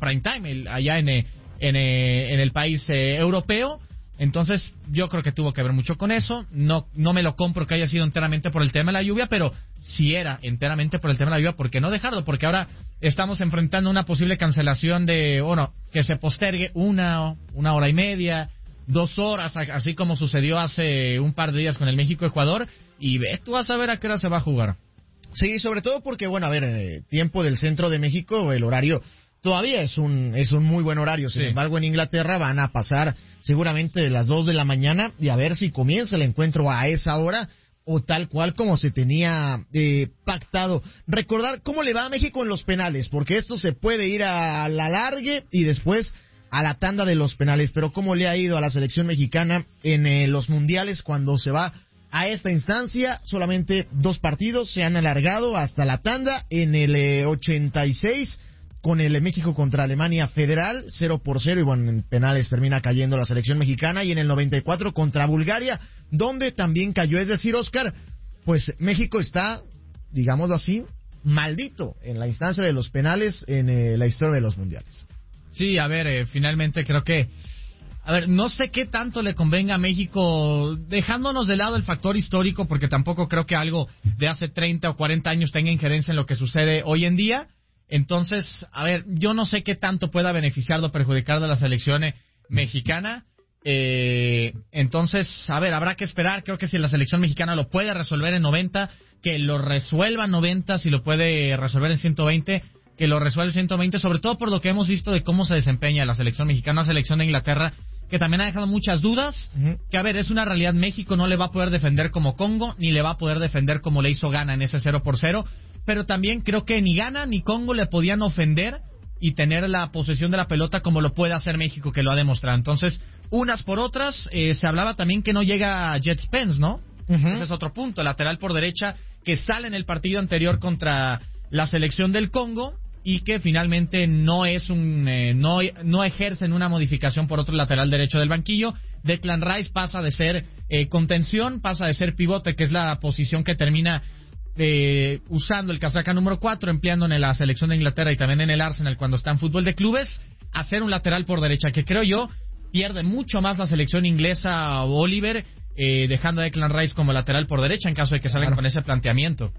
prime time allá en el país europeo. Entonces, yo creo que tuvo que ver mucho con eso. No me lo compro que haya sido enteramente por el tema de la lluvia, pero si era enteramente por el tema de la lluvia, ¿por qué no dejarlo? Porque ahora estamos enfrentando una posible cancelación que se postergue una hora y media, 2 horas, así como sucedió hace un par de días con el México-Ecuador, y tú vas a ver a qué hora se va a jugar. Sí, sobre todo porque, tiempo del centro de México, el horario todavía es un muy buen horario. Sin embargo, en Inglaterra van a pasar seguramente de las 2 de la mañana y a ver si comienza el encuentro a esa hora o tal cual como se tenía pactado. Recordar cómo le va a México en los penales, porque esto se puede ir a la largue y después a la tanda de los penales, pero cómo le ha ido a la selección mexicana en los mundiales cuando se va a esta instancia. Solamente 2 partidos se han alargado hasta la tanda. En el 86 con el México contra Alemania Federal, 0-0, y en penales termina cayendo la selección mexicana, y en el 94 contra Bulgaria, donde también cayó. Es decir, Oscar, pues México está, digámoslo así, maldito en la instancia de los penales en la historia de los mundiales. Sí, finalmente creo que no sé qué tanto le convenga a México, dejándonos de lado el factor histórico, porque tampoco creo que algo de hace 30 o 40 años tenga injerencia en lo que sucede hoy en día. Entonces, yo no sé qué tanto pueda beneficiar o perjudicar de la selección mexicana. Entonces, habrá que esperar. Creo que si la selección mexicana lo puede resolver en 90, que lo resuelva en 90, si lo puede resolver en 120, que lo resuelva en 120, sobre todo por lo que hemos visto de cómo se desempeña la selección mexicana, la selección de Inglaterra, que también ha dejado muchas dudas, que es una realidad. México no le va a poder defender como Congo, ni le va a poder defender como le hizo Ghana en ese 0-0, pero también creo que ni Ghana ni Congo le podían ofender y tener la posesión de la pelota como lo puede hacer México, que lo ha demostrado. Entonces, unas por otras, se hablaba también que no llega Jet Spence, ¿no? Ese es otro punto, lateral por derecha, que sale en el partido anterior contra la selección del Congo, y que finalmente no ejercen una modificación por otro lateral derecho del banquillo. Declan Rice pasa de ser contención, pasa de ser pivote, que es la posición que termina usando el casaca número 4, empleando en la selección de Inglaterra y también en el Arsenal cuando está en fútbol de clubes, a ser un lateral por derecha, que creo yo pierde mucho más la selección inglesa, Oliver, dejando a Declan Rice como lateral por derecha en caso de que salgan con ese planteamiento.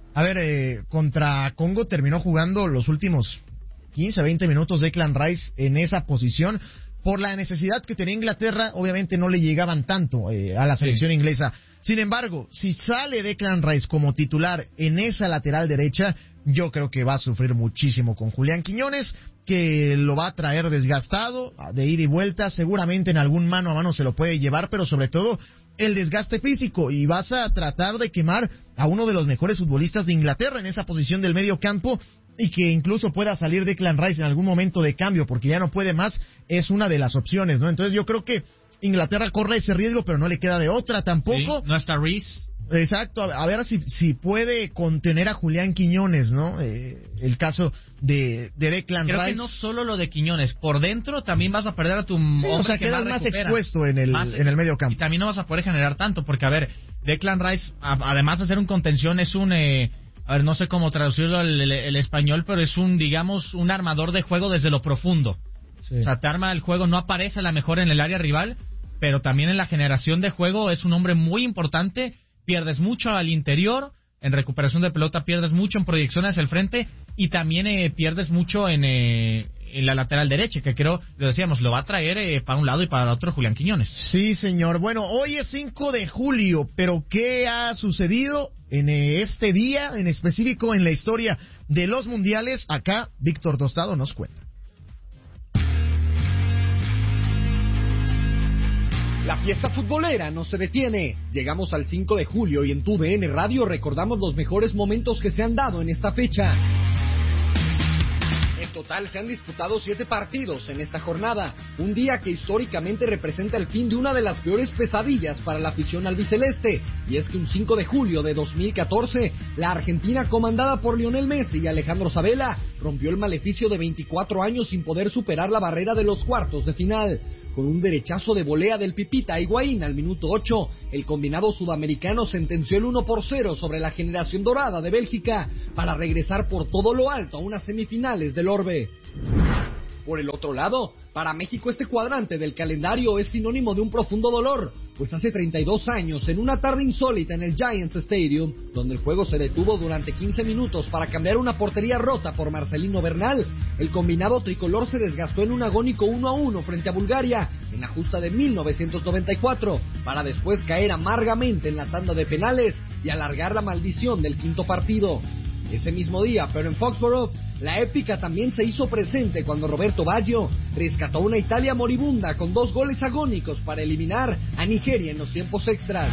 Contra Congo terminó jugando los últimos 15-20 minutos Declan Rice en esa posición. Por la necesidad que tenía Inglaterra, obviamente no le llegaban tanto a la selección inglesa. Sin embargo, si sale Declan Rice como titular en esa lateral derecha, yo creo que va a sufrir muchísimo con Julián Quiñones, que lo va a traer desgastado, de ida y vuelta. Seguramente en algún mano a mano se lo puede llevar, pero sobre todo el desgaste físico, y vas a tratar de quemar a uno de los mejores futbolistas de Inglaterra en esa posición del medio campo, y que incluso pueda salir Declan Rice en algún momento de cambio porque ya no puede más, es una de las opciones, ¿no? Entonces yo creo que Inglaterra corre ese riesgo, pero no le queda de otra tampoco. Sí, no está Reece. Exacto, a ver si puede contener a Julián Quiñones, ¿no? El caso de Declan Rice. Creo que no solo lo de Quiñones, por dentro también vas a perder a tu o sea, quedas más expuesto en el medio campo. Y también no vas a poder generar tanto, porque Declan Rice, además de ser un contención, es un... no sé cómo traducirlo el español, pero es un armador de juego desde lo profundo. Sí. O sea, te arma el juego, no aparece a la mejor en el área rival, pero también en la generación de juego es un hombre muy importante. Pierdes mucho al interior, en recuperación de pelota pierdes mucho, en proyección hacia el frente, y también pierdes mucho en la lateral derecha, que creo, lo decíamos, lo va a traer para un lado y para el otro Julián Quiñones. Sí, señor. Bueno, hoy es 5 de julio, pero ¿qué ha sucedido en este día, en específico en la historia de los mundiales? Acá Víctor Tostado nos cuenta. La fiesta futbolera no se detiene. Llegamos al 5 de julio y en TUDN Radio recordamos los mejores momentos que se han dado en esta fecha. En total se han disputado 7 partidos en esta jornada, un día que históricamente representa el fin de una de las peores pesadillas para la afición albiceleste, y es que un 5 de julio de 2014, la Argentina comandada por Lionel Messi y Alejandro Sabella rompió el maleficio de 24 años sin poder superar la barrera de los cuartos de final. Con un derechazo de volea del Pipita Higuaín al minuto 8, el combinado sudamericano sentenció el 1-0 sobre la generación dorada de Bélgica para regresar por todo lo alto a unas semifinales del Orbe. Por el otro lado, para México este cuadrante del calendario es sinónimo de un profundo dolor, pues hace 32 años, en una tarde insólita en el Giants Stadium, donde el juego se detuvo durante 15 minutos para cambiar una portería rota por Marcelino Bernal, el combinado tricolor se desgastó en un agónico 1-1 frente a Bulgaria en la justa de 1994, para después caer amargamente en la tanda de penales y alargar la maldición del quinto partido. Ese mismo día, pero en Foxborough, la épica también se hizo presente cuando Roberto Baggio rescató una Italia moribunda con 2 goles agónicos para eliminar a Nigeria en los tiempos extras.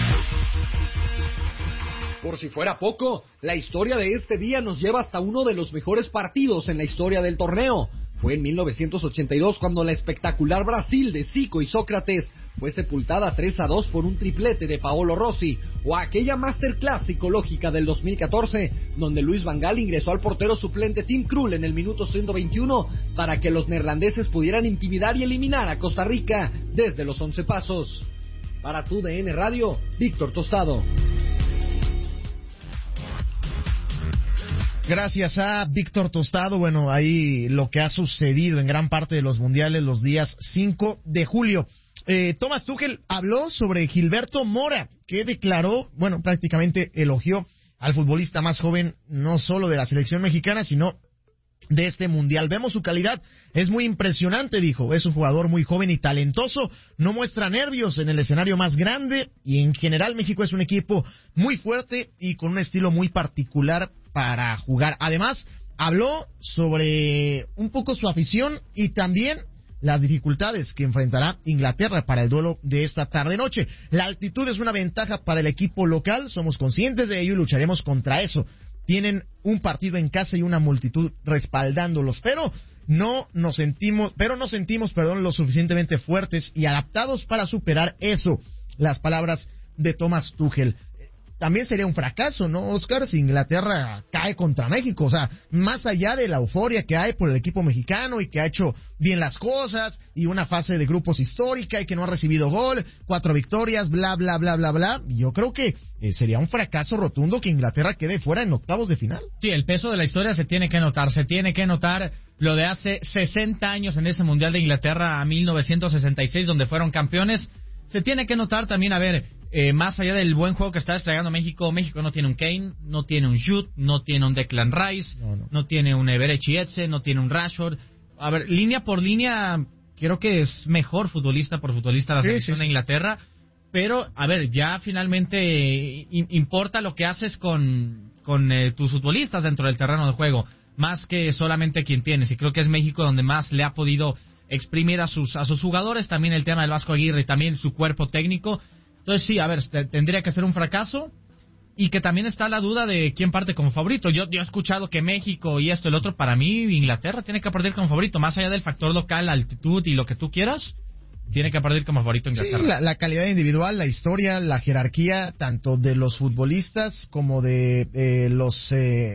Por si fuera poco, la historia de este día nos lleva hasta uno de los mejores partidos en la historia del torneo. Fue en 1982 cuando la espectacular Brasil de Zico y Sócrates fue sepultada 3-2 por un triplete de Paolo Rossi, o aquella masterclass psicológica del 2014, donde Luis Van Gaal ingresó al portero suplente Tim Krul en el minuto 121 para que los neerlandeses pudieran intimidar y eliminar a Costa Rica desde los 11 pasos. Para TUDN Radio, Víctor Tostado. Gracias a Víctor Tostado. Bueno, ahí lo que ha sucedido en gran parte de los mundiales los días 5 de julio. Thomas Tuchel habló sobre Gilberto Mora, que declaró, bueno, prácticamente elogió al futbolista más joven, no solo de la selección mexicana, sino de este mundial. Vemos su calidad, es muy impresionante, dijo, es un jugador muy joven y talentoso, no muestra nervios en el escenario más grande, y en general México es un equipo muy fuerte y con un estilo muy particular para jugar. Además, habló sobre un poco su afición y también las dificultades que enfrentará Inglaterra para el duelo de esta tarde-noche. La altitud es una ventaja para el equipo local, somos conscientes de ello y lucharemos contra eso. Tienen un partido en casa y una multitud respaldándolos, pero nos sentimos lo suficientemente fuertes y adaptados para superar eso. Las palabras de Thomas Tuchel. También sería un fracaso, ¿no, Oscar? Si Inglaterra cae contra México, o sea, más allá de la euforia que hay por el equipo mexicano y que ha hecho bien las cosas y una fase de grupos histórica y que no ha recibido gol, 4 victorias, bla, bla, bla, bla, bla, yo creo que sería un fracaso rotundo que Inglaterra quede fuera en octavos de final. Sí, el peso de la historia se tiene que notar lo de hace 60 años en ese Mundial de Inglaterra a 1966, donde fueron campeones. Se tiene que notar también, a ver, más allá del buen juego que está desplegando México no tiene un Kane, no tiene un Jude, no tiene un Declan Rice, no tiene un Eberechi Eze, no tiene un Rashford. A ver, línea por línea, creo que es mejor futbolista por futbolista la selección de Inglaterra, pero, a ver, ya finalmente importa lo que haces con tus futbolistas dentro del terreno de juego, más que solamente quien tienes, y creo que es México donde más le ha podido exprimir a sus jugadores, también el tema del Vasco Aguirre y también su cuerpo técnico. Entonces sí, a ver, tendría que ser un fracaso, y que también está la duda de quién parte como favorito. Yo he escuchado que México y esto, el otro, para mí Inglaterra tiene que partir como favorito, más allá del factor local, la altitud y lo que tú quieras, tiene que partir como favorito Inglaterra. Sí, la calidad individual, la historia, la jerarquía, tanto de los futbolistas como de los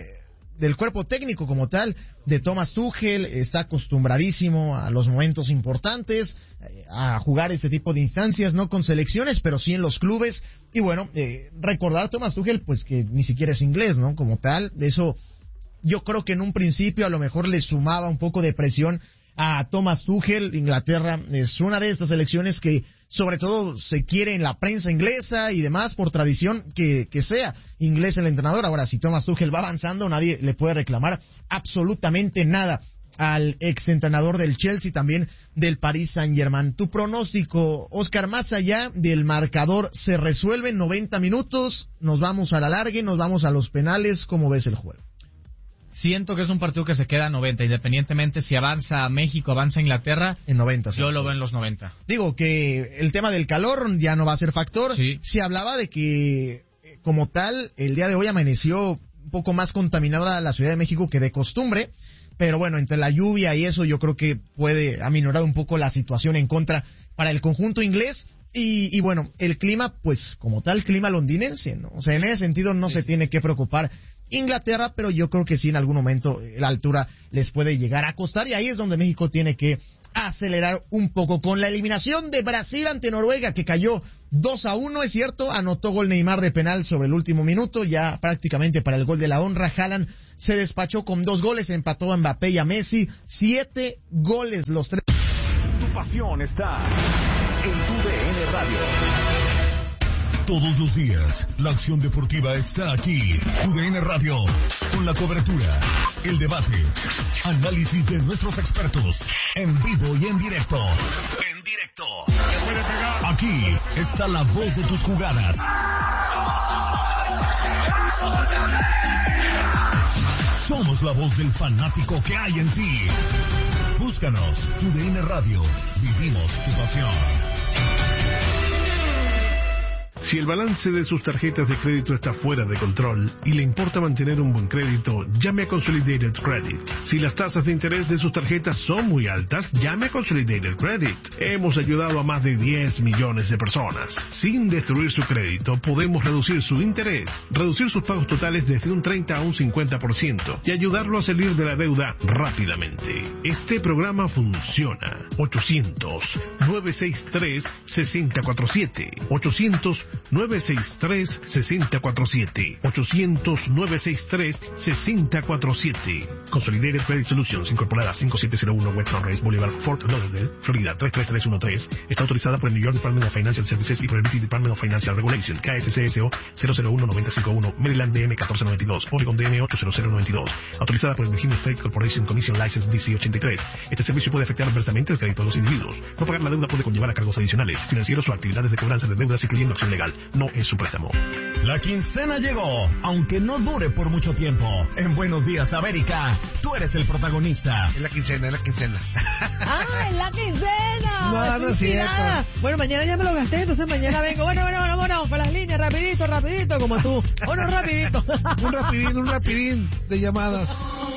del cuerpo técnico como tal, de Thomas Tuchel, está acostumbradísimo a los momentos importantes, a jugar este tipo de instancias, no con selecciones, pero sí en los clubes. Y bueno, recordar a Thomas Tuchel, pues que ni siquiera es inglés, ¿no? Como tal, eso yo creo que en un principio a lo mejor le sumaba un poco de presión a Thomas Tuchel. Inglaterra es una de estas selecciones que sobre todo se quiere en la prensa inglesa y demás, por tradición que sea inglés el entrenador. Ahora, si Thomas Tuchel va avanzando, nadie le puede reclamar absolutamente nada al exentrenador del Chelsea, también del Paris Saint-Germain. Tu pronóstico, Oscar, más allá del marcador, ¿se resuelve en 90 minutos? ¿Nos vamos a la larga? ¿Nos vamos a los penales? ¿Cómo ves el juego? Siento que es un partido que se queda a 90, independientemente si avanza México, avanza Inglaterra. En 90. Yo lo veo en los 90. Digo que el tema del calor ya no va a ser factor. Sí. Se hablaba de que, como tal, el día de hoy amaneció un poco más contaminada la Ciudad de México que de costumbre. Pero bueno, entre la lluvia y eso yo creo que puede aminorar un poco la situación en contra para el conjunto inglés. Y bueno, el clima, pues como tal, clima londinense, ¿no? O sea, en ese sentido no se tiene que preocupar Inglaterra, pero yo creo que sí en algún momento la altura les puede llegar a costar, y ahí es donde México tiene que acelerar un poco. Con la eliminación de Brasil ante Noruega, que cayó 2-1, es cierto, anotó gol Neymar de penal sobre el último minuto, ya prácticamente para el gol de la honra. Haaland se despachó con 2 goles, empató a Mbappé y a Messi, 7 goles los 3. Tu pasión está en tu DN Radio. Todos los días, la acción deportiva está aquí. UDN Radio, con la cobertura, el debate, análisis de nuestros expertos, en vivo y en directo. En directo. Aquí está la voz de tus jugadas. Somos la voz del fanático que hay en ti. Búscanos, UDN Radio. Vivimos tu pasión. Si el balance de sus tarjetas de crédito está fuera de control y le importa mantener un buen crédito, llame a Consolidated Credit. Si las tasas de interés de sus tarjetas son muy altas, llame a Consolidated Credit. Hemos ayudado a más de 10 millones de personas. Sin destruir su crédito, podemos reducir su interés, reducir sus pagos totales desde un 30 a un 50% y ayudarlo a salir de la deuda rápidamente. Este programa funciona. 800-963-6047. 800-963-6047. 800-963-6047. Consolidated Credit Solutions, incorporada 5701 West Sunrise Boulevard, Fort Lauderdale, Florida 33313. Está autorizada por el New York Department of Financial Services y por el British Department of Financial Regulation, KSCSO 001-951, Maryland DM 1492, Oregon DM 80092. Autorizada por el Virginia State Corporation Commission License DC 83. Este servicio puede afectar adversamente el crédito de los individuos. No pagar la deuda puede conllevar a cargos adicionales, financieros o actividades de cobranza de deudas, incluyendo acción legal. No es un préstamo. La quincena llegó, aunque no dure por mucho tiempo. En Buenos Días, América, tú eres el protagonista. Es la quincena, es la quincena. ¡Ah, es la quincena! No, no es cierto. Bueno, mañana ya me lo gasté, entonces mañana vengo. Bueno, vámonos, con las líneas, rapidito, como tú. Vámonos rapidito. Un rapidín de llamadas.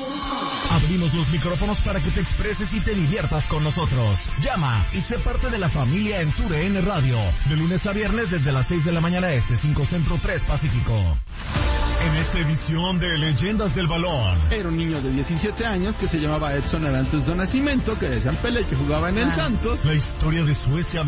Abrimos los micrófonos para que te expreses y te diviertas con nosotros. Llama y sé parte de la familia en tu DN Radio. De lunes a viernes desde las 6 de la mañana este, 5 Centro, 3 Pacífico. En esta edición de Leyendas del Balón. Era un niño de 17 años que se llamaba Edson Arantes do Nascimento, que decían Pelé, que jugaba en el Santos. La historia de Suecia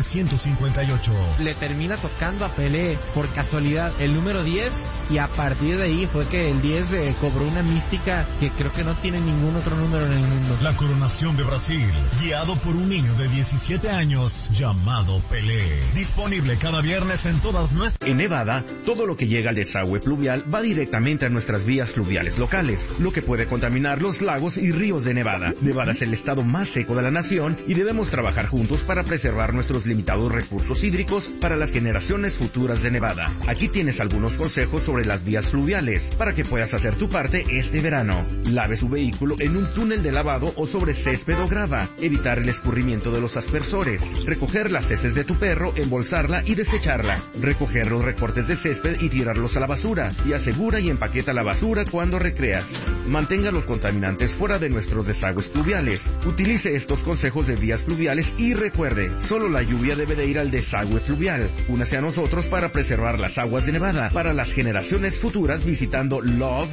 1958. Le termina tocando a Pelé por casualidad el número 10 y a partir de ahí fue que el 10 cobró una mística que creo que no tiene ningún otro número en el mundo. La coronación de Brasil, guiado por un niño de 17 años llamado Pelé. Disponible cada viernes en todas nuestras... En Nevada, todo lo que llega al desagüe pluvial va directamente a nuestras vías fluviales locales, lo que puede contaminar los lagos y ríos de Nevada. Nevada es el estado más seco de la nación y debemos trabajar juntos para preservar nuestros limitados recursos hídricos para las generaciones futuras de Nevada. Aquí tienes algunos consejos sobre las vías fluviales para que puedas hacer tu parte este verano. Lave su vehículo en un túnel de lavado o sobre césped o grava. Evitar el escurrimiento de los aspersores. Recoger las heces de tu perro, embolsarla y desecharla. Recoger los recortes de césped y tirarlos a la basura. Y asegura y empaqueta la basura cuando recreas. Mantenga los contaminantes fuera de nuestros desagües pluviales. Utilice estos consejos de vías fluviales y recuerde, solo la lluvia debe de ir al desagüe fluvial. Únase a nosotros para preservar las aguas de Nevada para las generaciones futuras visitando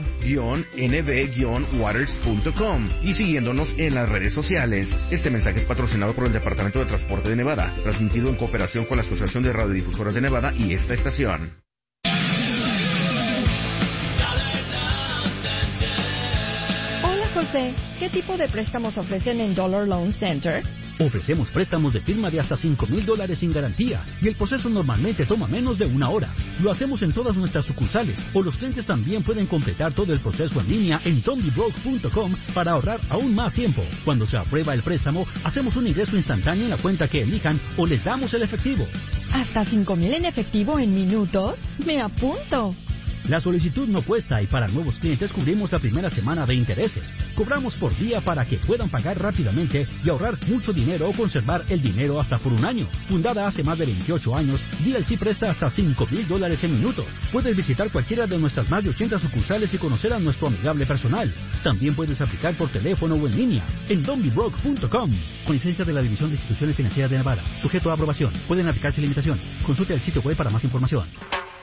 love-nv-waters.com y siguiéndonos en las redes sociales. Este mensaje es patrocinado por el Departamento de Transporte de Nevada, transmitido en cooperación con la Asociación de Radiodifusoras de Nevada y esta estación. José, ¿qué tipo de préstamos ofrecen en Dollar Loan Center? Ofrecemos préstamos de firma de hasta $5,000 sin garantía y el proceso normalmente toma menos de 1 hora. Lo hacemos en todas nuestras sucursales o los clientes también pueden completar todo el proceso en línea en TonyBroke.com para ahorrar aún más tiempo. Cuando se aprueba el préstamo, hacemos un ingreso instantáneo en la cuenta que elijan o les damos el efectivo. ¿Hasta $5,000 en efectivo en minutos? ¡Me apunto! La solicitud no cuesta y para nuevos clientes cubrimos la primera semana de intereses. Cobramos por día para que puedan pagar rápidamente y ahorrar mucho dinero o conservar el dinero hasta por 1 año. Fundada hace más de 28 años, DLC presta hasta $5,000 en minutos. Puedes visitar cualquiera de nuestras más de 80 sucursales y conocer a nuestro amigable personal. También puedes aplicar por teléfono o en línea en DonBeBroke.com. Con licencia de la División de Instituciones Financieras de Nevada. Sujeto a aprobación. Pueden aplicarse limitaciones. Consulte el sitio web para más información.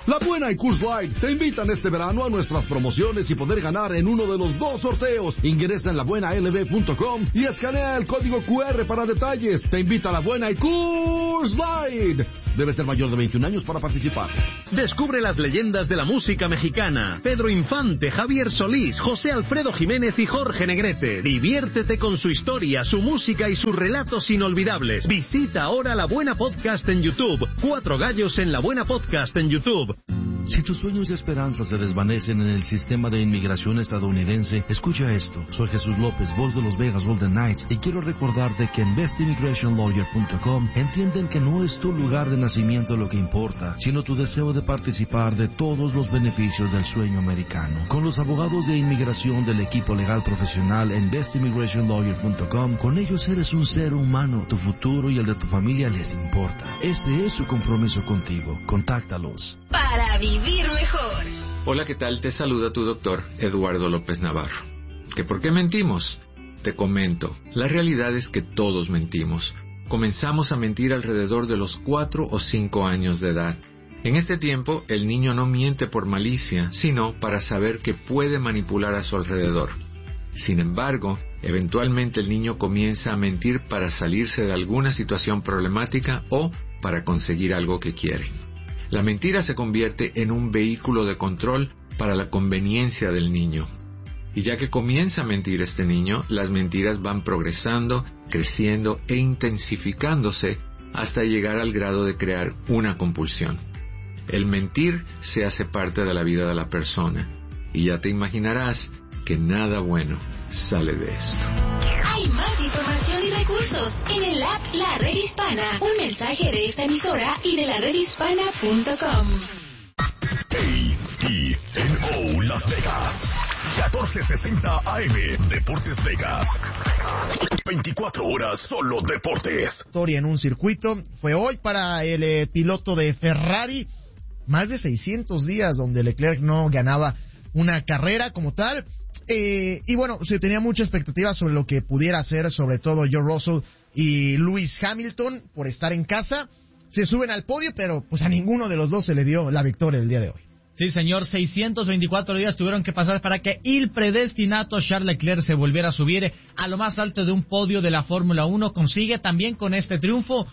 La Buena y Coors Light te invitan este verano a nuestras promociones y poder ganar en uno de los 2 sorteos. Ingresa en labuenalb.com y escanea el código QR para detalles. Te invita a La Buena y Coors Light. Debe ser mayor de 21 años para participar. Descubre las leyendas de la música mexicana. Pedro Infante, Javier Solís, José Alfredo Jiménez y Jorge Negrete. Diviértete con su historia, su música y sus relatos inolvidables. Visita ahora La Buena Podcast en YouTube. 4 gallos en La Buena Podcast en YouTube. Si tus sueños y esperanzas se desvanecen en el sistema de inmigración estadounidense, escucha esto. Soy Jesús López, voz de Los Vegas Golden Knights, y quiero recordarte que en bestimmigrationlawyer.com entienden que no es tu lugar de nacimiento lo que importa, sino tu deseo de participar de todos los beneficios del sueño americano. Con los abogados de inmigración del equipo legal profesional en bestimmigrationlawyer.com, con ellos eres un ser humano. Tu futuro y el de tu familia les importa. Ese es su compromiso contigo. Contáctalos. Para vivir mejor. Hola, ¿qué tal? Te saluda tu doctor Eduardo López Navarro. ¿Que por qué mentimos? Te comento, la realidad es que todos mentimos. Comenzamos a mentir alrededor de los 4 o 5 años de edad. En este tiempo, el niño no miente por malicia, sino para saber que puede manipular a su alrededor. Sin embargo, eventualmente el niño comienza a mentir para salirse de alguna situación problemática o para conseguir algo que quiere. La mentira se convierte en un vehículo de control para la conveniencia del niño. Y ya que comienza a mentir este niño, las mentiras van progresando, creciendo e intensificándose hasta llegar al grado de crear una compulsión. El mentir se hace parte de la vida de la persona, y ya te imaginarás que nada bueno sale de esto. Hay más información y recursos en el app La Red Hispana. Un mensaje de esta emisora y de laredhispana.com. KENO Las Vegas, 1460 AM, Deportes Vegas. 24 horas solo deportes. Historia en un circuito fue hoy para el piloto de Ferrari. Más de 600 días donde Leclerc no ganaba una carrera como tal. Y bueno, se tenía mucha expectativa sobre lo que pudiera hacer, sobre todo George Russell y Lewis Hamilton, por estar en casa. Se suben al podio, pero pues a ninguno de los dos se le dio la victoria el día de hoy. Sí, señor, 624 días tuvieron que pasar para que el predestinato Charles Leclerc se volviera a subir a lo más alto de un podio de la Fórmula 1. Consigue también con este triunfo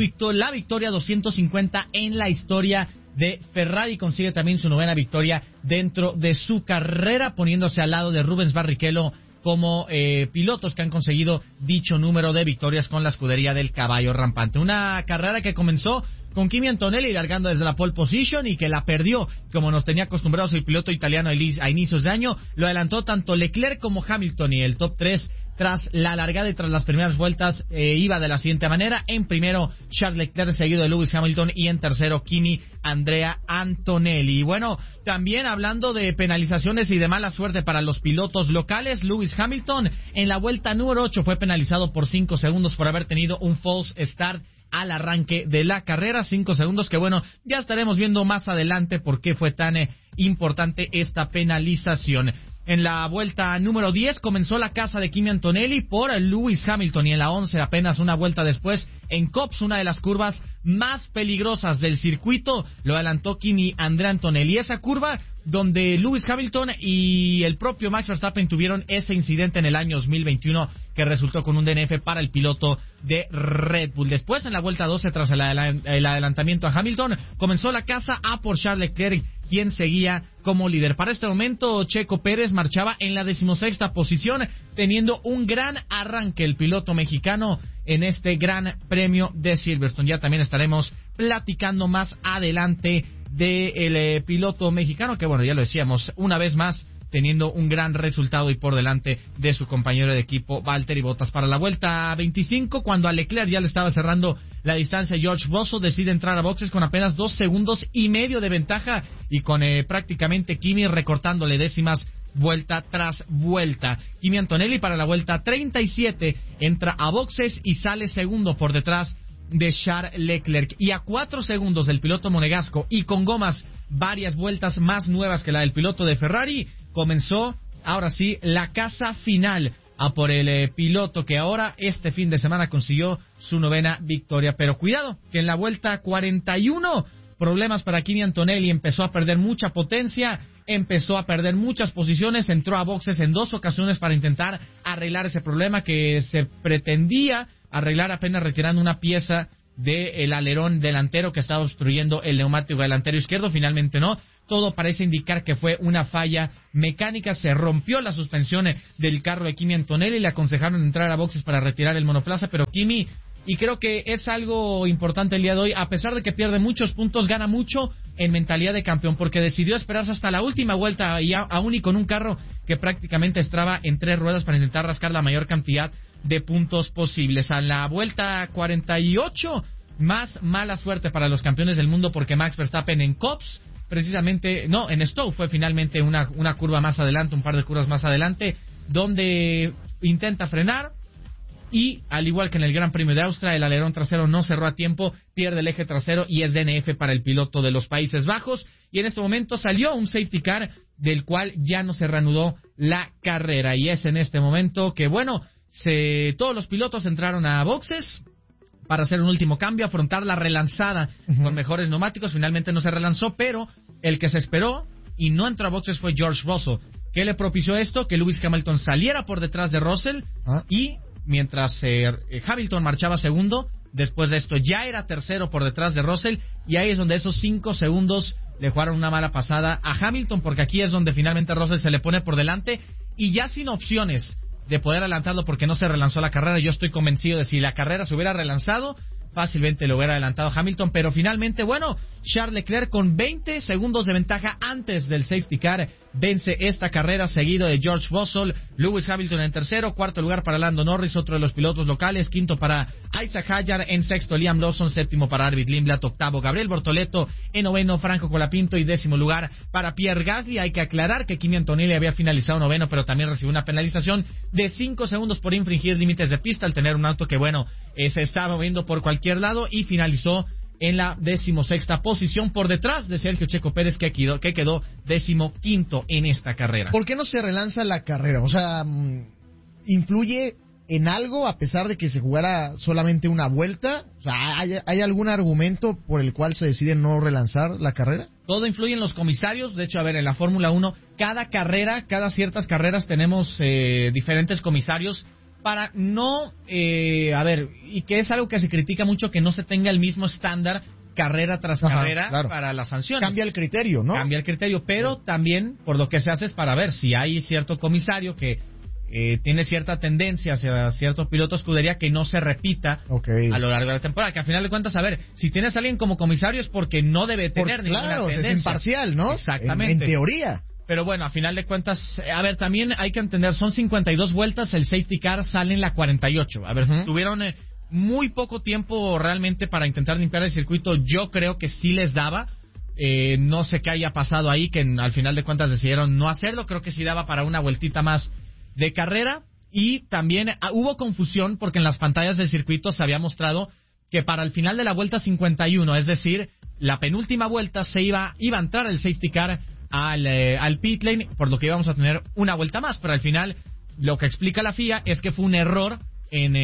la victoria 250 en la historia de Ferrari. Consigue también su 9ª victoria dentro de su carrera, poniéndose al lado de Rubens Barrichello como pilotos que han conseguido dicho número de victorias con la escudería del caballo rampante. Una carrera que comenzó con Kimi Antonelli largando desde la pole position y que la perdió, como nos tenía acostumbrados el piloto italiano a inicios de año. Lo adelantó tanto Leclerc como Hamilton, y el top 3 tras la largada y tras las primeras vueltas iba de la siguiente manera: en primero Charles Leclerc, seguido de Lewis Hamilton, y en tercero Kimi Andrea Antonelli. Y bueno, también hablando de penalizaciones y de mala suerte para los pilotos locales, Lewis Hamilton en la vuelta número 8 fue penalizado por 5 segundos por haber tenido un false start al arranque de la carrera. 5 segundos que, bueno, ya estaremos viendo más adelante por qué fue tan importante esta penalización. En la vuelta número 10 comenzó la caza de Kimi Antonelli por Lewis Hamilton, y en la 11, apenas una vuelta después, en Copse, una de las curvas más peligrosas del circuito, lo adelantó Kimi Andrea Antonelli. Esa curva donde Lewis Hamilton y el propio Max Verstappen tuvieron ese incidente en el año 2021 que resultó con un DNF para el piloto de Red Bull. Después, en la vuelta 12, tras el adelantamiento a Hamilton, comenzó la caza a por Charles Leclerc, quien seguía como líder. Para este momento, Checo Pérez marchaba en la 16ª posición, teniendo un gran arranque el piloto mexicano en este Gran Premio de Silverstone. Ya también estaremos platicando más adelante del piloto mexicano, que bueno, ya lo decíamos, una vez más teniendo un gran resultado y por delante de su compañero de equipo Valtteri Bottas. Para la vuelta 25, cuando a Leclerc ya le estaba cerrando la distancia, George Russell decide entrar a boxes con apenas 2 segundos y medio de ventaja, y con prácticamente Kimi recortándole décimas vuelta tras vuelta. Kimi Antonelli para la vuelta 37 entra a boxes y sale segundo por detrás de Charles Leclerc, y a 4 segundos del piloto monegasco y con gomas varias vueltas más nuevas que la del piloto de Ferrari, comenzó ahora sí la caza final a por el piloto que ahora este fin de semana consiguió su 9ª victoria. Pero cuidado, que en la vuelta 41 problemas para Kimi Antonelli, empezó a perder mucha potencia, empezó a perder muchas posiciones, entró a boxes en 2 ocasiones para intentar arreglar ese problema que se pretendía arreglar apenas retirando una pieza del alerón delantero que estaba obstruyendo el neumático delantero izquierdo. Finalmente no, todo parece indicar que fue una falla mecánica, se rompió la suspensión del carro de Kimi Antonelli, le aconsejaron entrar a boxes para retirar el monoplaza, pero Kimi, y creo que es algo importante el día de hoy, a pesar de que pierde muchos puntos, gana mucho en mentalidad de campeón, porque decidió esperarse hasta la última vuelta, y aún y con un carro que prácticamente estaba en 3 ruedas para intentar rascar la mayor cantidad de puntos posibles. A la vuelta 48, más mala suerte para los campeones del mundo, porque Max Verstappen en Copse, precisamente, no, en Stowe fue finalmente una curva más adelante, un par de curvas más adelante, donde intenta frenar, y al igual que en el Gran Premio de Austria, el alerón trasero no cerró a tiempo, pierde el eje trasero y es DNF para el piloto de los Países Bajos, y en este momento salió un safety car del cual ya no se reanudó la carrera, y es en este momento que, bueno, todos los pilotos entraron a boxes para hacer un último cambio, afrontar la relanzada con mejores neumáticos. Finalmente no se relanzó, pero el que se esperó y no entró a boxes fue George Russell. ¿Qué le propició esto? Que Lewis Hamilton saliera por detrás de Russell, y mientras Hamilton marchaba segundo, después de esto ya era tercero por detrás de Russell, y ahí es donde esos 5 segundos le jugaron una mala pasada a Hamilton, porque aquí es donde finalmente Russell se le pone por delante, y ya sin opciones de poder adelantarlo porque no se relanzó la carrera. Yo estoy convencido de si la carrera se hubiera relanzado, fácilmente lo hubiera adelantado Hamilton, pero finalmente, bueno, Charles Leclerc con 20 segundos de ventaja antes del safety car vence esta carrera, seguido de George Russell, Lewis Hamilton en tercero, cuarto lugar para Lando Norris, otro de los pilotos locales, quinto para Isaac Hadjar, en sexto Liam Lawson, séptimo para Arvid Lindblad, octavo Gabriel Bortoleto, en noveno Franco Colapinto y décimo lugar para Pierre Gasly. Hay que aclarar que Kimi Antonelli había finalizado noveno, pero también recibió una penalización de 5 segundos por infringir límites de pista al tener un auto que, bueno, se estaba moviendo por cualquier lado, y finalizó en la 16ª posición por detrás de Sergio Checo Pérez, que quedó 15º en esta carrera. ¿Por qué no se relanza la carrera? O sea, ¿influye en algo a pesar de que se jugara solamente una vuelta? O sea, ¿hay algún argumento por el cual se decide no relanzar la carrera? Todo influye en los comisarios. De hecho, a ver, en la Fórmula 1, cada ciertas carreras tenemos diferentes comisarios para no, y que es algo que se critica mucho, que no se tenga el mismo estándar carrera tras carrera, claro, para las sanciones. Cambia el criterio, ¿no? Cambia el criterio, pero también por lo que se hace es para ver si hay cierto comisario que tiene cierta tendencia hacia ciertos pilotos escudería, que no se repita a lo largo de la temporada, que al final de cuentas, a ver, si tienes a alguien como comisario es porque no debe tener ninguna tendencia. Es imparcial, ¿no? Exactamente. En teoría. Pero bueno, a final de cuentas, a ver, también hay que entender, son 52 vueltas, el safety car sale en la 48. A ver, tuvieron muy poco tiempo realmente para intentar limpiar el circuito. Yo creo que sí les daba. No sé qué haya pasado ahí, que al final de cuentas decidieron no hacerlo. Creo que sí daba para una vueltita más de carrera. Y también hubo confusión porque en las pantallas del circuito se había mostrado que para el final de la vuelta 51, es decir, la penúltima vuelta, iba a entrar el safety car al pit lane, por lo que íbamos a tener una vuelta más, pero al final lo que explica la FIA es que fue un error en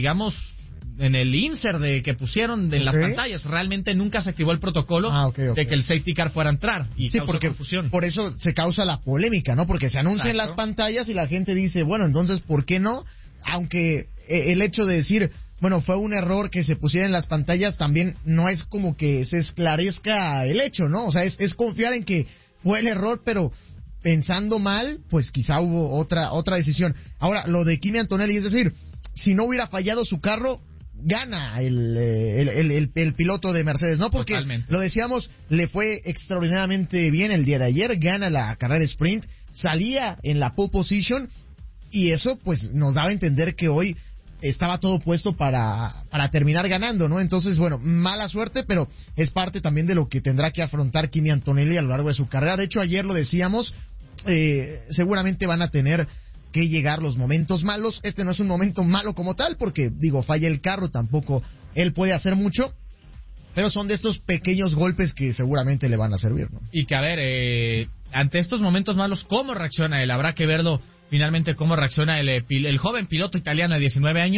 el insert que pusieron en las pantallas. Realmente nunca se activó el protocolo de que el safety car fuera a entrar, y causó confusión. Por eso se causa la polémica, ¿no? Porque se anuncia en las pantallas y la gente dice, bueno, entonces, ¿por qué no? Aunque el hecho de decir, bueno, fue un error que se pusiera en las pantallas, también no es como que se esclarezca el hecho, ¿no? O sea, es confiar en que fue el error, pero pensando mal, pues quizá hubo otra decisión. Ahora, lo de Kimi Antonelli, es decir, si no hubiera fallado su carro, gana el piloto de Mercedes, ¿no? Porque lo decíamos, le fue extraordinariamente bien el día de ayer, gana la carrera sprint, salía en la pole position, y eso pues nos daba a entender que hoy estaba todo puesto para terminar ganando, ¿no? Entonces, bueno, mala suerte, pero es parte también de lo que tendrá que afrontar Kimi Antonelli a lo largo de su carrera. De hecho, ayer lo decíamos, seguramente van a tener que llegar los momentos malos. Este no es un momento malo como tal, porque, falla el carro, tampoco él puede hacer mucho, pero son de estos pequeños golpes que seguramente le van a servir, ¿no? Y que, a ver, ante estos momentos malos, ¿cómo reacciona él? Habrá que verlo finalmente cómo reacciona el joven piloto italiano de 19 años,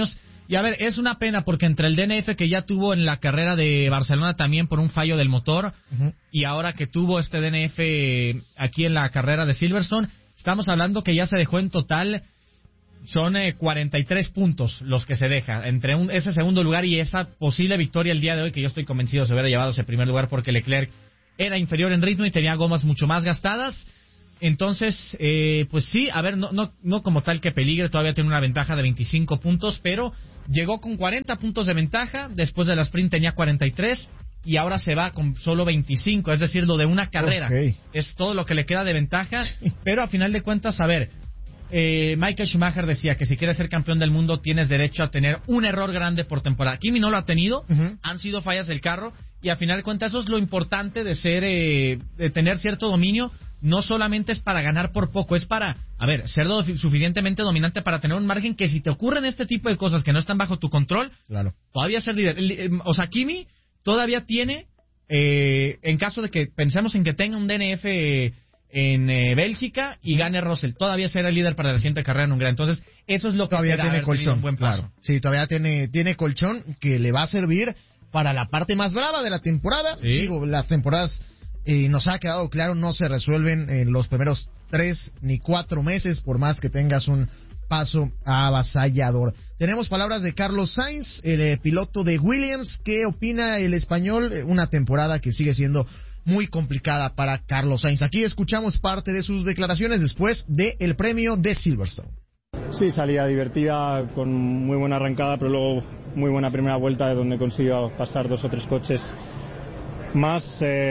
Y a ver, es una pena porque entre el DNF que ya tuvo en la carrera de Barcelona también por un fallo del motor, y ahora que tuvo este DNF aquí en la carrera de Silverstone, estamos hablando que ya se dejó en total, son 43 puntos los que se deja, entre ese segundo lugar y esa posible victoria el día de hoy, que yo estoy convencido se hubiera llevado ese primer lugar porque Leclerc era inferior en ritmo y tenía gomas mucho más gastadas. Entonces, pues sí, a ver, no como tal que peligre, todavía tiene una ventaja de 25 puntos, pero llegó con 40 puntos de ventaja, después de la sprint tenía 43 y ahora se va con solo 25, es decir, lo de una carrera. Es todo lo que le queda de ventaja, pero a final de cuentas, a ver, Michael Schumacher decía que si quieres ser campeón del mundo tienes derecho a tener un error grande por temporada. Kimi no lo ha tenido, han sido fallas del carro y a final de cuentas eso es lo importante de ser, de tener cierto dominio. No solamente es para ganar por poco, es para, a ver, ser suficientemente dominante para tener un margen que si te ocurren este tipo de cosas que no están bajo tu control, todavía ser líder. O sea, Kimi todavía tiene, en caso de que pensemos en que tenga un DNF en Bélgica y gane Russell, todavía será el líder para la siguiente carrera en Hungría. Entonces, eso es lo que todavía tiene colchón, un buen paso. Claro. Sí, todavía tiene colchón que le va a servir para la parte más brava de la temporada. Sí. Digo, las temporadas nos ha quedado claro, no se resuelven en los primeros 3 ni 4 meses, por más que tengas un paso avasallador. Tenemos palabras de Carlos Sainz, el piloto de Williams. ¿Qué opina el español? Una temporada que sigue siendo muy complicada para Carlos Sainz. Aquí escuchamos parte de sus declaraciones después del premio de Silverstone. Sí, salida divertida, con muy buena arrancada, pero luego muy buena primera vuelta, de donde consiguió pasar 2 o 3 coches más.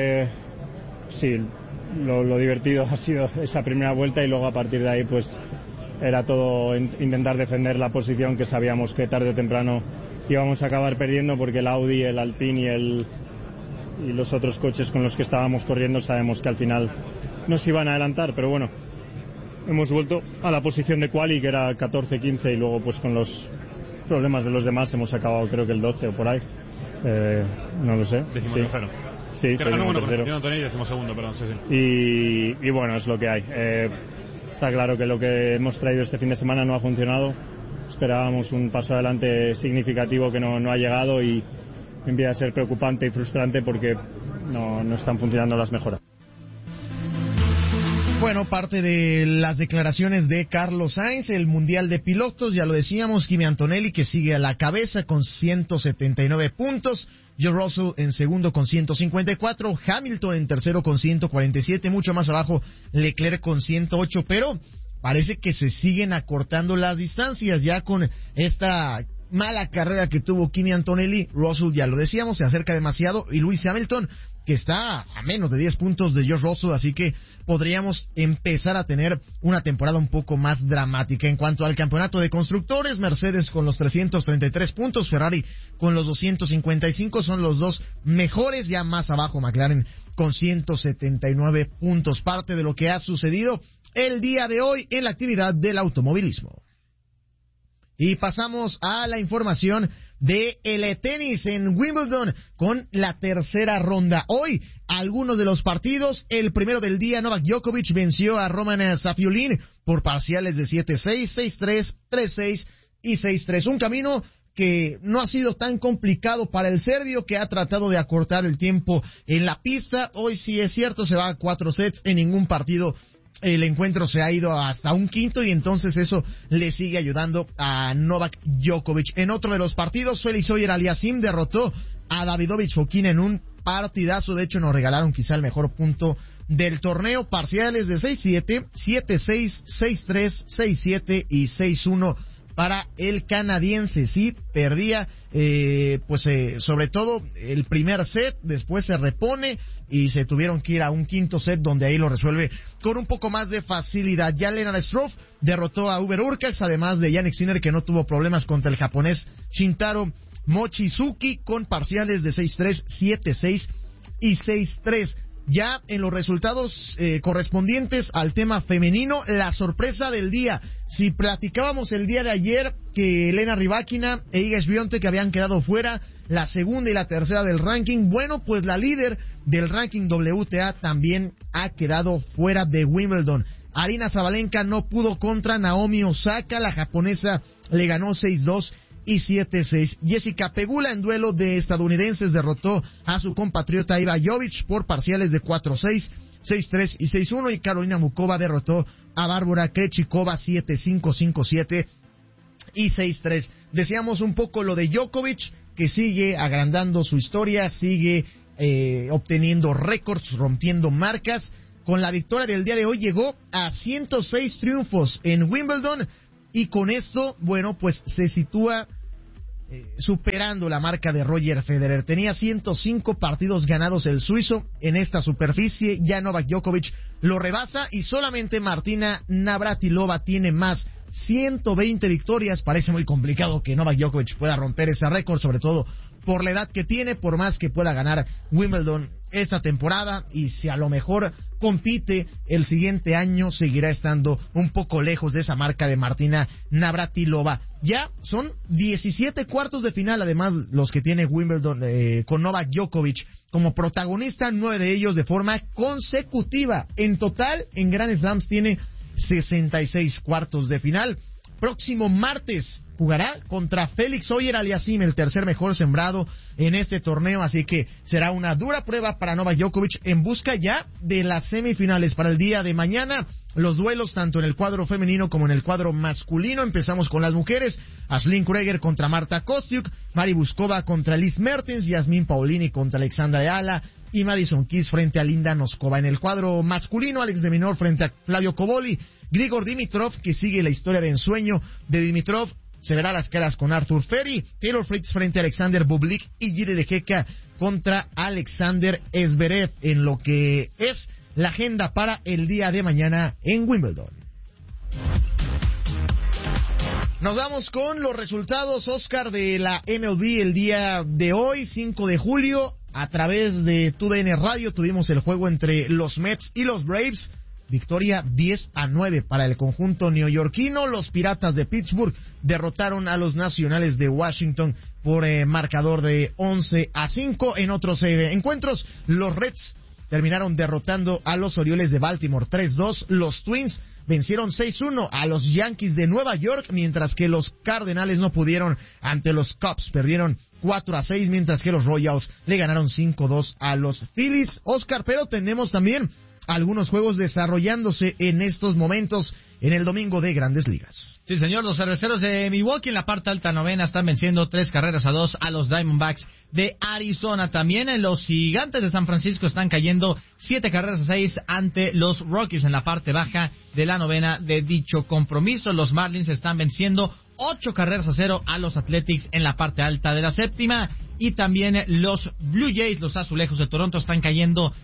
Sí, lo divertido ha sido esa primera vuelta y luego a partir de ahí pues era todo intentar defender la posición, que sabíamos que tarde o temprano íbamos a acabar perdiendo porque el Audi, el Alpine y los otros coches con los que estábamos corriendo sabemos que al final nos iban a adelantar, pero bueno, hemos vuelto a la posición de quali que era 14-15 y luego pues con los problemas de los demás hemos acabado creo que el 12 o por ahí, no lo sé. Sí, y bueno, es lo que hay. Está claro que lo que hemos traído este fin de semana no ha funcionado. Esperábamos un paso adelante significativo que no ha llegado y empieza a ser preocupante y frustrante porque no están funcionando las mejoras. Bueno, parte de las declaraciones de Carlos Sainz, el Mundial de Pilotos, ya lo decíamos, Kimi Antonelli que sigue a la cabeza con 179 puntos, George Russell en segundo con 154, Hamilton en tercero con 147, mucho más abajo Leclerc con 108, pero parece que se siguen acortando las distancias ya con esta mala carrera que tuvo Kimi Antonelli. Russell, ya lo decíamos, se acerca demasiado, y Lewis Hamilton, que está a menos de 10 puntos de George Russell, así que podríamos empezar a tener una temporada un poco más dramática. En cuanto al campeonato de constructores, Mercedes con los 333 puntos, Ferrari con los 255, son los dos mejores, ya más abajo McLaren con 179 puntos. Parte de lo que ha sucedido el día de hoy en la actividad del automovilismo. Y pasamos a la información de el tenis en Wimbledon con la tercera ronda. Hoy, algunos de los partidos. El primero del día, Novak Djokovic venció a Roman Safiullin por parciales de 7-6, 6-3, 3-6 y 6-3. Un camino que no ha sido tan complicado para el serbio, que ha tratado de acortar el tiempo en la pista. Hoy sí es cierto, se va a 4 sets, en ningún partido el encuentro se ha ido hasta un quinto y entonces eso le sigue ayudando a Novak Djokovic. En otro de los partidos, Felix Auger-Aliassime derrotó a Davidovich Fokina en un partidazo. De hecho, nos regalaron quizá el mejor punto del torneo. Parciales de 6-7, 7-6, 6-3, 6-7 y 6-1 para el canadiense. Sí, perdía sobre todo el primer set, después se repone y se tuvieron que ir a un quinto set donde ahí lo resuelve con un poco más de facilidad. Ya Lennart Struff derrotó a Hubert Hurkacz, además de Jannik Sinner, que no tuvo problemas contra el japonés Shintaro Mochizuki, con parciales de 6-3, 7-6 y 6-3. Ya en los resultados correspondientes al tema femenino, la sorpresa del día. Si platicábamos el día de ayer que Elena Rybakina e Iga Swiatek habían quedado fuera, la segunda y la tercera del ranking, bueno, pues la líder del ranking WTA también ha quedado fuera de Wimbledon. Aryna Sabalenka no pudo contra Naomi Osaka, la japonesa le ganó 6-2 y 7-6. Jessica Pegula, en duelo de estadounidenses, derrotó a su compatriota Iva Jovic por parciales de 4-6, 6-3 y 6-1, y Carolina Mukova derrotó a Bárbara Krejcikova 7-5, 5-7 y 6-3. Decíamos un poco lo de Djokovic, que sigue agrandando su historia, sigue obteniendo récords, rompiendo marcas. Con la victoria del día de hoy llegó a 106 triunfos en Wimbledon, y con esto, bueno, pues se sitúa superando la marca de Roger Federer. Tenía 105 partidos ganados el suizo en esta superficie, ya Novak Djokovic lo rebasa, y solamente Martina Navratilova tiene más, 120 victorias. Parece muy complicado que Novak Djokovic pueda romper ese récord, sobre todo por la edad que tiene, por más que pueda ganar Wimbledon esta temporada, y si a lo mejor compite el siguiente año, seguirá estando un poco lejos de esa marca de Martina Navratilova. Ya son 17 cuartos de final, además, los que tiene Wimbledon con Novak Djokovic como protagonista, 9 de ellos de forma consecutiva. En total, en Grand Slams tiene 66 cuartos de final. Próximo martes jugará contra Félix Auger-Aliassime, el tercer mejor sembrado en este torneo, así que será una dura prueba para Novak Djokovic en busca ya de las semifinales para el día de mañana. Los duelos tanto en el cuadro femenino como en el cuadro masculino. Empezamos con las mujeres: Aslin Krueger contra Marta Kostyuk, Mari Buskova contra Liz Mertens, Yasmin Paolini contra Alexandra Eala y Madison Keys frente a Linda Noskova. En el cuadro masculino, Alex de Minaur frente a Flavio Cobolli, Grigor Dimitrov, que sigue la historia de ensueño de Dimitrov, se verá las caras con Arthur Ferry, Taylor Fritz frente a Alexander Bublik y Jiri Lehecka contra Alexander Zverev, en lo que es la agenda para el día de mañana en Wimbledon. Nos vamos con los resultados, Oscar, de la MLB el día de hoy, 5 de julio. A través de TUDN Radio tuvimos el juego entre los Mets y los Braves. Victoria 10-9 para el conjunto neoyorquino. Los Piratas de Pittsburgh derrotaron a los Nacionales de Washington por marcador de 11-5. En otros encuentros, los Reds terminaron derrotando a los Orioles de Baltimore 3-2. Los Twins vencieron 6-1 a los Yankees de Nueva York, mientras que los Cardenales no pudieron ante los Cubs. Perdieron 4-6, mientras que los Royals le ganaron 5-2 a los Phillies. Oscar, pero tenemos también algunos juegos desarrollándose en estos momentos en el domingo de Grandes Ligas. Sí, señor, los Cerveceros de Milwaukee en la parte alta novena están venciendo 3-2 a los Diamondbacks de Arizona. También en los Gigantes de San Francisco están cayendo 7-6 ante los Rockies en la parte baja de la novena de dicho compromiso. Los Marlins están venciendo 8-0 a los Athletics en la parte alta de la séptima. Y también los Blue Jays, los Azulejos de Toronto, están cayendo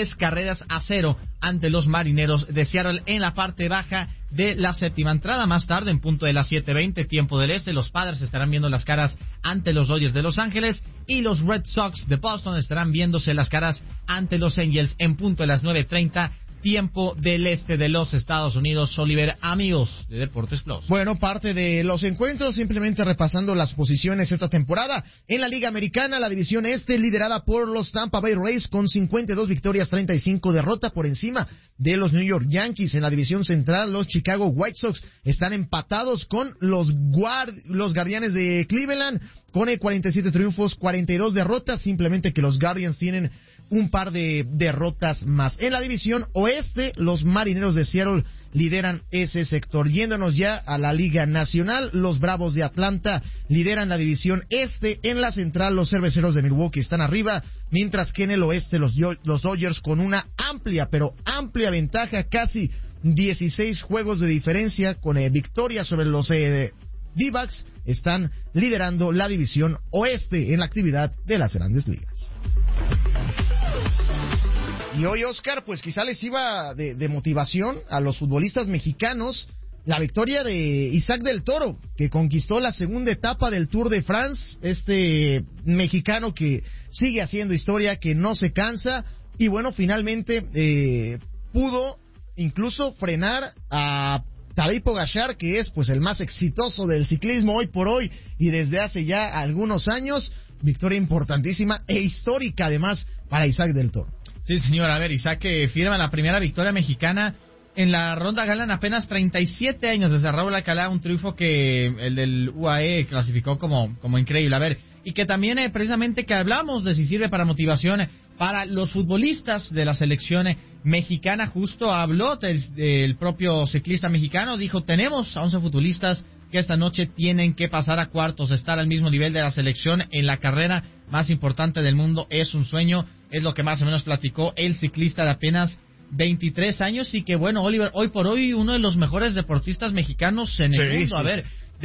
3-0 ante los Marineros de Seattle en la parte baja de la séptima entrada. Más tarde, en punto de las 7:20, tiempo del este, los Padres estarán viendo las caras ante los Dodgers de Los Ángeles y los Red Sox de Boston estarán viéndose las caras ante los Angels en punto de las 9:30, tiempo del este de los Estados Unidos. Oliver, amigos de Deportes Plus. Bueno, parte de los encuentros, simplemente repasando las posiciones esta temporada. En la Liga Americana, la división este, liderada por los Tampa Bay Rays con 52 victorias, 35 derrotas por encima de los New York Yankees. En la división central, los Chicago White Sox están empatados con los Guardianes de Cleveland con 47 triunfos, 42 derrotas, simplemente que los Guardians tienen un par de derrotas más. En la división oeste, los Marineros de Seattle lideran ese sector. Yéndonos ya a la Liga Nacional, los Bravos de Atlanta lideran la división este. En la central, los Cerveceros de Milwaukee están arriba, mientras que en el oeste, los Dodgers con una amplia, pero amplia ventaja, casi 16 juegos de diferencia, con victoria sobre los D-backs, están liderando la división oeste en la actividad de las Grandes Ligas. Y hoy, Oscar, pues quizá les iba de motivación a los futbolistas mexicanos la victoria de Isaac del Toro, que conquistó la segunda etapa del Tour de France, este mexicano que sigue haciendo historia, que no se cansa, y bueno, finalmente pudo incluso frenar a Tadej Pogačar, que es pues el más exitoso del ciclismo hoy por hoy y desde hace ya algunos años. Victoria importantísima e histórica además para Isaac del Toro. Sí, señor. A ver, Isaac firma la primera victoria mexicana en la ronda ganan apenas 37 años desde Raúl Alcalá, un triunfo que el del UAE clasificó como increíble. A ver, y que también precisamente que hablamos de si sirve para motivación para los futbolistas de la selección mexicana. Justo habló del propio ciclista mexicano, dijo, tenemos a 11 futbolistas que esta noche tienen que pasar a cuartos, estar al mismo nivel de la selección en la carrera más importante del mundo. Es un sueño, es lo que más o menos platicó el ciclista de apenas 23 años y que, bueno, Oliver, hoy por hoy uno de los mejores deportistas mexicanos en el mundo. A ver,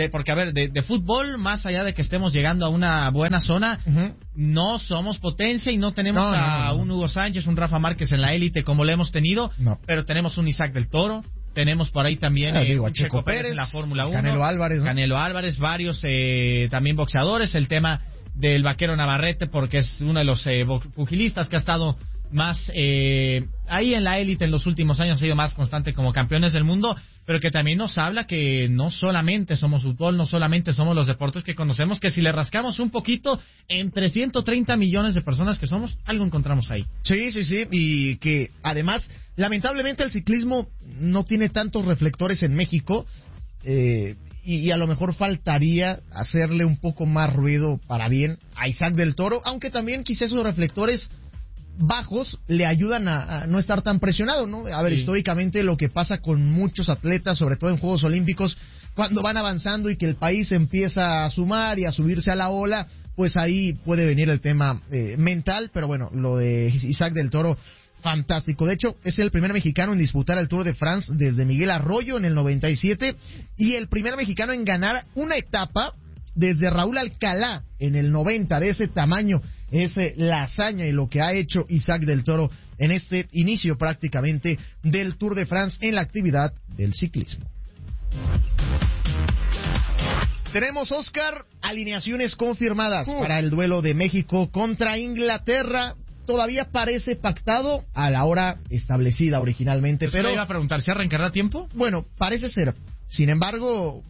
de fútbol, más allá de que estemos llegando a una buena zona, no somos potencia y no tenemos un Hugo Sánchez, un Rafa Márquez en la élite como lo hemos tenido, pero tenemos un Isaac del Toro. Tenemos por ahí también un Checo Pérez en la Fórmula 1. Canelo Álvarez, ¿no? Canelo Álvarez, varios también boxeadores. El tema del vaquero Navarrete, porque es uno de los pugilistas que ha estado más ahí en la élite en los últimos años, ha sido más constante como campeones del mundo, pero que también nos habla que no solamente somos fútbol, no solamente somos los deportes que conocemos, que si le rascamos un poquito, entre 130 millones de personas que somos, algo encontramos ahí. Sí, y que además, lamentablemente el ciclismo no tiene tantos reflectores en México, y a lo mejor faltaría hacerle un poco más ruido para bien a Isaac del Toro, aunque también quizás esos reflectores bajos le ayudan a no estar tan presionado, ¿no? A ver, históricamente lo que pasa con muchos atletas, sobre todo en Juegos Olímpicos, cuando van avanzando y que el país empieza a sumar y a subirse a la ola, pues ahí puede venir el tema mental, pero bueno, lo de Isaac del Toro, fantástico. De hecho, es el primer mexicano en disputar el Tour de France desde Miguel Arroyo en el 97 y el primer mexicano en ganar una etapa desde Raúl Alcalá en el 90, de ese tamaño. Es la hazaña y lo que ha hecho Isaac del Toro en este inicio prácticamente del Tour de France en la actividad del ciclismo. Tenemos, Oscar, alineaciones confirmadas para el duelo de México contra Inglaterra. Todavía parece pactado a la hora establecida originalmente, pero le iba a preguntar, ¿se arrancará a tiempo? Bueno, parece ser. Sin embargo,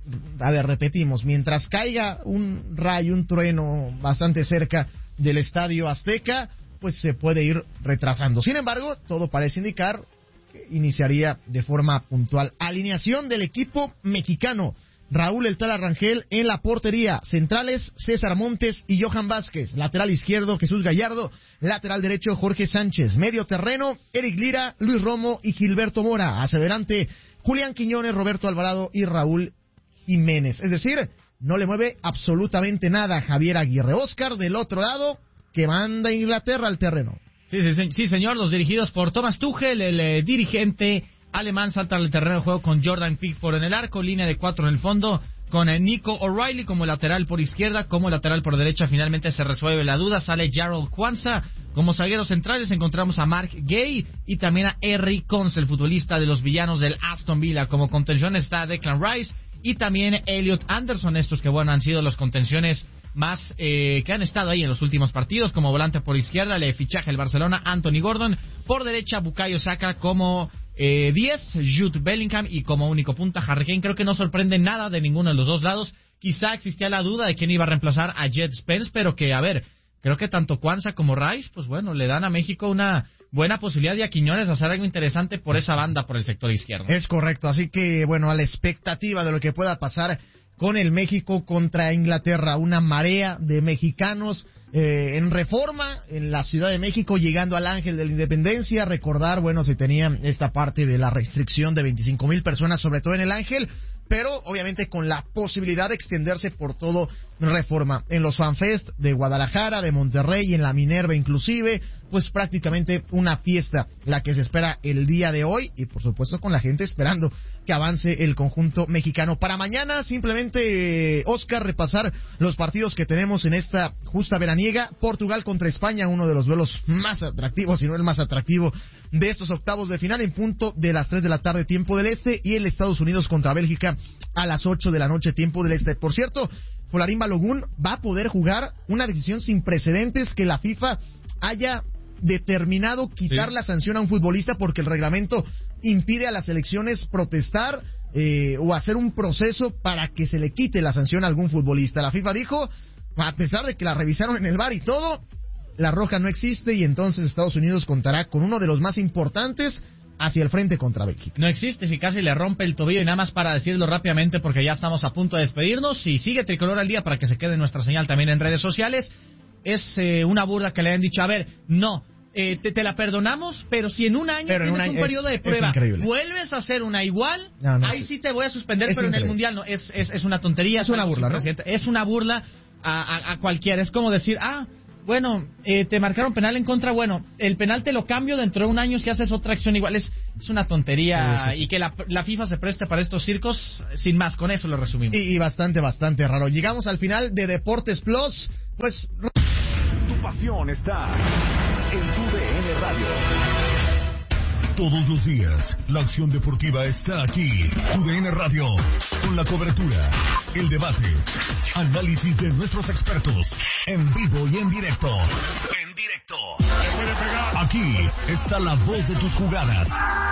a ver, repetimos, mientras caiga un rayo, un trueno bastante cerca del Estadio Azteca, pues se puede ir retrasando. Sin embargo, todo parece indicar que iniciaría de forma puntual. Alineación del equipo mexicano: Raúl El Tala Rangel en la portería, centrales César Montes y Johan Vázquez, lateral izquierdo Jesús Gallardo, lateral derecho Jorge Sánchez, medio terreno Eric Lira, Luis Romo y Gilberto Mora, hacia adelante Julián Quiñones, Roberto Alvarado y Raúl Jiménez. Es decir, no le mueve absolutamente nada Javier Aguirre. Oscar, del otro lado, que manda Inglaterra al terreno. Sí, señor, los dirigidos por Thomas Tuchel, el dirigente alemán, salta al terreno de juego con Jordan Pickford en el arco, línea de 4 en el fondo, con Nico O'Reilly como lateral por izquierda, como lateral por derecha. Finalmente se resuelve la duda, sale Jarrell Kwanzaa. Como zagueros centrales encontramos a Mark Gay y también a Henry Cons, el futbolista de los villanos del Aston Villa. Como contención está Declan Rice y también Elliot Anderson, estos que bueno han sido los contenciones más que han estado ahí en los últimos partidos. Como volante por izquierda le fichaje el Barcelona Anthony Gordon, por derecha Bukayo Saka como 10, Jude Bellingham y como único punta Harry Kane. Creo que no sorprende nada de ninguno de los dos lados. Quizá existía la duda de quién iba a reemplazar a Jet Spence, pero que a ver, creo que tanto Kwanzaa como Rice, pues bueno, le dan a México una buena posibilidad y a Quiñones hacer algo interesante por esa banda, por el sector izquierdo. Es correcto, así que bueno, a la expectativa de lo que pueda pasar con el México contra Inglaterra, una marea de mexicanos en Reforma, en la Ciudad de México, llegando al Ángel de la Independencia. Recordar, bueno, se tenía esta parte de la restricción de 25,000 personas, sobre todo en el Ángel, pero obviamente con la posibilidad de extenderse por todo Reforma. En los FanFest de Guadalajara, de Monterrey y en la Minerva inclusive, pues prácticamente una fiesta la que se espera el día de hoy y por supuesto con la gente esperando que avance el conjunto mexicano. Para mañana simplemente, Oscar, repasar los partidos que tenemos en esta justa veraniega. Portugal contra España, uno de los duelos más atractivos, si no el más atractivo de estos octavos de final, en punto de las 3 de la tarde tiempo del este, y el Estados Unidos contra Bélgica a las 8 de la noche tiempo del este. Por cierto, Folarín Balogun va a poder jugar, una decisión sin precedentes que la FIFA haya determinado quitar la sanción a un futbolista porque el reglamento impide a las selecciones protestar o hacer un proceso para que se le quite la sanción a algún futbolista. La FIFA dijo, a pesar de que la revisaron en el VAR y todo, la roja no existe y entonces Estados Unidos contará con uno de los más importantes hacia el frente contra Bélgica. No existe, si casi le rompe el tobillo. Y nada más para decirlo rápidamente, porque ya estamos a punto de despedirnos, y sigue Tricolor al Día para que se quede en nuestra señal también en redes sociales. Es una burla que le han dicho, a ver, no, te la perdonamos, pero si en un año tienes un periodo de prueba, vuelves a hacer una igual, ahí sí te voy a suspender, pero en el Mundial no. Es una tontería. Es una burla, ¿no? Es una burla a cualquiera. Es como decir, bueno, te marcaron penal en contra, bueno, el penal te lo cambio dentro de un año si haces otra acción igual. Es una tontería, y que la FIFA se preste para estos circos, sin más, con eso lo resumimos. Y bastante raro. Llegamos al final de Deportes Plus, pues... Tu pasión está en tu DN Radio. Todos los días, la acción deportiva está aquí. Tu DN Radio, con la cobertura, el debate, análisis de nuestros expertos, en vivo y en directo. Aquí está la voz de tus jugadas.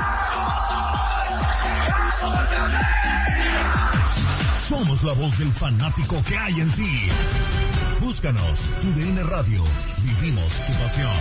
Somos la voz del fanático que hay en ti. Búscanos, Tu DN Radio. Vivimos tu pasión.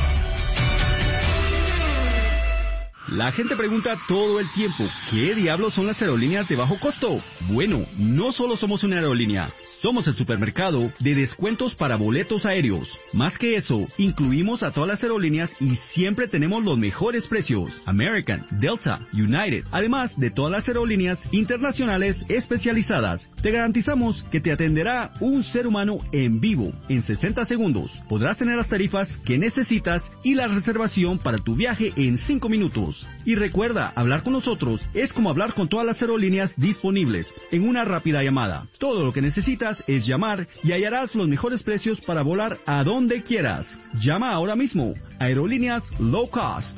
La gente pregunta todo el tiempo, ¿qué diablos son las aerolíneas de bajo costo? Bueno, no solo somos una aerolínea, somos el supermercado de descuentos para boletos aéreos. Más que eso, incluimos a todas las aerolíneas y siempre tenemos los mejores precios. American, Delta, United, además de todas las aerolíneas internacionales especializadas. Te garantizamos que te atenderá un ser humano en vivo en 60 segundos. Podrás tener las tarifas que necesitas y la reservación para tu viaje en 5 minutos. Y recuerda, hablar con nosotros es como hablar con todas las aerolíneas disponibles en una rápida llamada. Todo lo que necesitas es llamar y hallarás los mejores precios para volar a donde quieras. Llama ahora mismo. Aerolíneas Low Cost.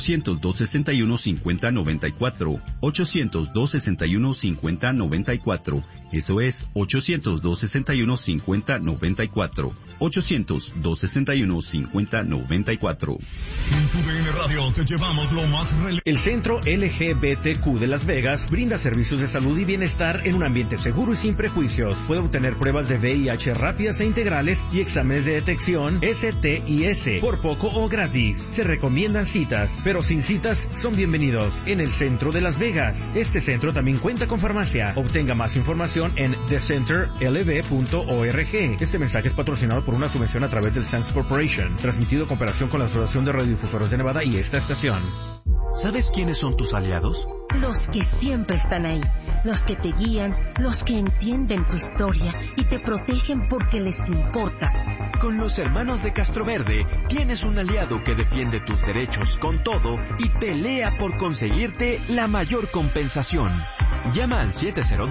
800-261-5094. 800-261-5094. Eso es 800-261-5094. 800-261-5094. En Tu DN Radio te llevamos lo más relevante. El Centro LGBTQ de Las Vegas brinda servicios de salud y bienestar en un ambiente seguro y sin prejuicios. Puede obtener pruebas de VIH rápidas e integrales y exámenes de detección STIS por poco o gratis. Se recomiendan citas, pero sin citas son bienvenidos en el Centro de Las Vegas. Este centro también cuenta con farmacia. Obtenga más información en thecenterlv.org. Este mensaje es patrocinado por una subvención a través del Sense Corporation, transmitido en cooperación con la Asociación de Radiodifusores de Nevada y esta estación. ¿Sabes quiénes son tus aliados? Los que siempre están ahí, los que te guían, los que entienden tu historia y te protegen porque les importas. Con los hermanos de Castroverde tienes un aliado que defiende tus derechos con todo y pelea por conseguirte la mayor compensación. Llama al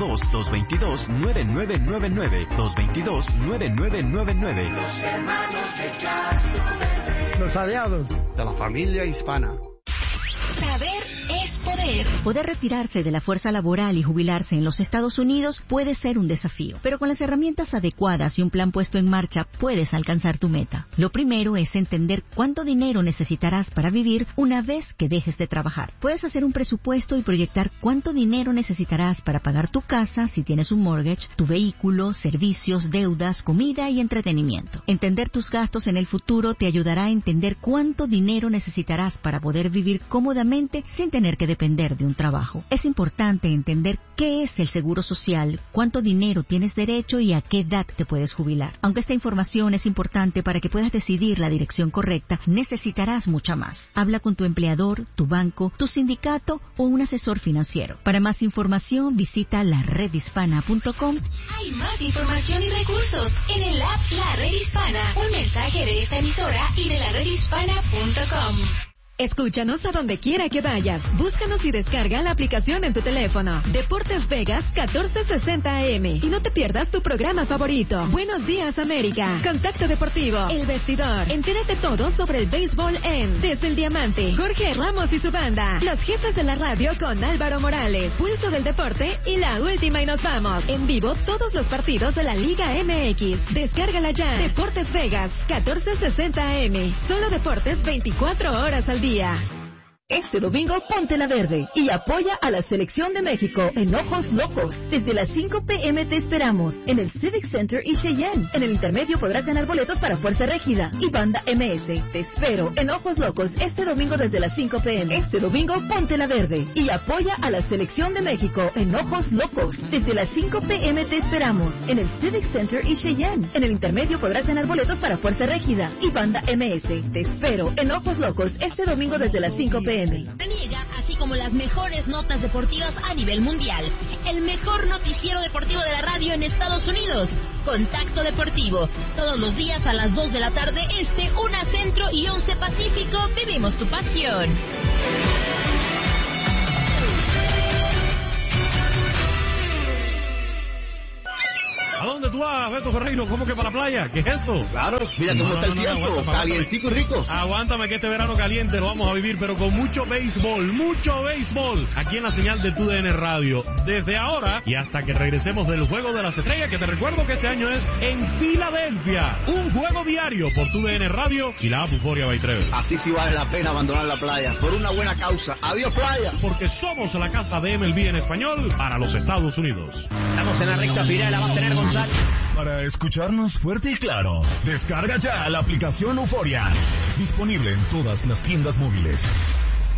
702-222-9999, 222-9999. Los hermanos de Castroverde. Los aliados de la familia hispana. Saber es poder. Poder retirarse de la fuerza laboral y jubilarse en los Estados Unidos puede ser un desafío, pero con las herramientas adecuadas y un plan puesto en marcha puedes alcanzar tu meta. Lo primero es entender cuánto dinero necesitarás para vivir una vez que dejes de trabajar. Puedes hacer un presupuesto y proyectar cuánto dinero necesitarás para pagar tu casa si tienes un mortgage, tu vehículo, servicios, deudas, comida y entretenimiento. Entender tus gastos en el futuro te ayudará a entender cuánto dinero necesitarás para poder vivir cómodamente sin tener que depender de un trabajo. Es importante entender qué es el seguro social, cuánto dinero tienes derecho y a qué edad te puedes jubilar. Aunque esta información es importante para que puedas decidir la dirección correcta, necesitarás mucha más. Habla con tu empleador, tu banco, tu sindicato o un asesor financiero. Para más información, visita laredhispana.com. Hay más información y recursos en el app La Red Hispana. Un mensaje de esta emisora y de laredhispana.com. Escúchanos a donde quiera que vayas. Búscanos y descarga la aplicación en tu teléfono. Deportes Vegas 1460 AM. Y no te pierdas tu programa favorito. Buenos días, América. Contacto Deportivo. El Vestidor. Entérate todo sobre el béisbol en Desde el Diamante. Jorge Ramos y su banda. Los jefes de la radio con Álvaro Morales. Pulso del Deporte y la última y nos vamos. En vivo todos los partidos de la Liga MX. Descárgala ya. Deportes Vegas 1460 AM. Solo deportes 24 horas al día. Este domingo ponte la verde y apoya a la selección de México en Ojos Locos. Desde las 5 p.m. te esperamos en el Civic Center y Cheyenne. En el intermedio podrás ganar boletos para Fuerza Régida y Banda MS. Te espero en Ojos Locos este domingo desde las 5 p.m. Este domingo ponte la verde y apoya a la selección de México en Ojos Locos. Desde las 5 p.m. te esperamos en el Civic Center y Cheyenne. En el intermedio podrás ganar boletos para Fuerza Régida y Banda MS. Te espero en Ojos Locos este domingo desde las 5 p.m. Niega, así como las mejores notas deportivas a nivel mundial. El mejor noticiero deportivo de la radio en Estados Unidos. Contacto Deportivo. Todos los días a las 2 de la tarde este, 1 Centro y 11 Pacífico. Vivimos tu pasión. ¿A dónde tú vas, Beto Ferreiro? ¿Cómo que para la playa? ¿Qué es eso? Claro, mira cómo está el tiempo, calientico y rico. Aguántame que este verano caliente lo vamos a vivir, pero con mucho béisbol, aquí en la señal de TUDN Radio. Desde ahora y hasta que regresemos del Juego de las Estrellas, que te recuerdo que este año es en Filadelfia. Un juego diario por TUDN Radio y la app Euforia by Trevor. Así sí vale la pena abandonar la playa, por una buena causa. ¡Adiós, playa! Porque somos la casa de MLB en español para los Estados Unidos. Estamos en la recta final, la va a tener González. Para escucharnos fuerte y claro, descarga ya la aplicación Euforia. Disponible en todas las tiendas móviles.